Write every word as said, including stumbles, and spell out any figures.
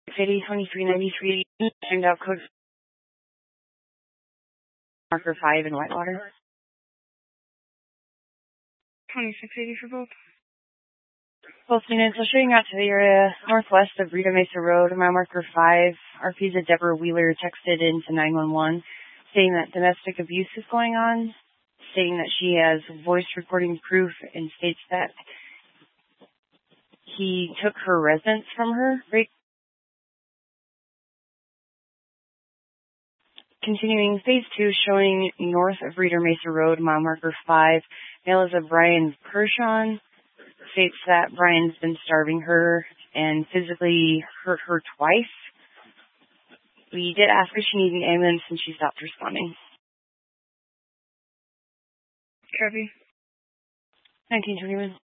City twenty-three ninety-three, turned out code marker five in Whitewater. twenty-six eighty for both. Both units are shooting out to the area northwest of Rita Mesa Road, mile marker five. R P's a Deborah Wheeler texted into nine one one saying that domestic abuse is going on, stating that she has voice recording proof and states that he took her residence from her. Continuing phase two, showing north of Rita Mesa Road, mile marker five. Male is a Brian Pershon, states that Brian's been starving her and physically hurt her twice. We did ask if she needed an ambulance and she stopped responding. Copy. nineteen twenty-one.